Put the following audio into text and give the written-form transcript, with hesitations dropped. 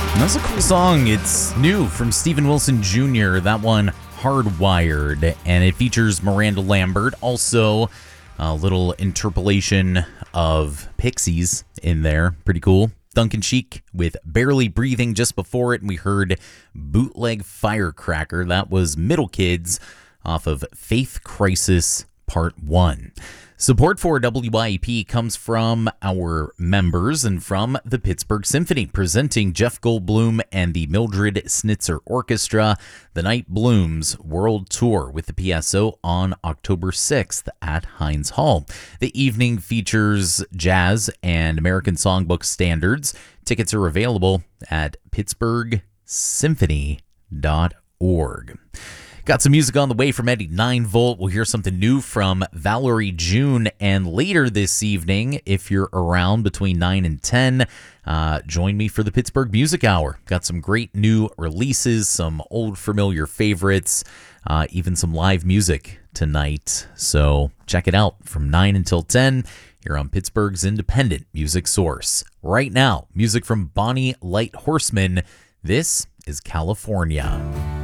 That's a cool song. It's new from Steven Wilson Jr. That one, Hardwired, and it features Miranda Lambert. Also, a little interpolation of Pixies in there. Pretty cool. Duncan Sheik with Barely Breathing just before it, and we heard Bootleg Firecracker. That was Middle Kids off of Faith Crisis Part 1. Support for WYEP comes from our members and from the Pittsburgh Symphony, presenting Jeff Goldblum and the Mildred Snitzer Orchestra, The Night Blooms World Tour with the PSO on October 6th at Heinz Hall. The evening features jazz and American Songbook standards. Tickets are available at pittsburghsymphony.org. Got some music on the way from Eddie 9-Volt. We'll hear something new from Valerie June. And later this evening, if you're around between 9 and 10, join me for the Pittsburgh Music Hour. Got some great new releases, some old familiar favorites, even some live music tonight. So check it out from 9 until 10 here on Pittsburgh's independent music source. Right now, music from Bonnie Light Horseman. This is California.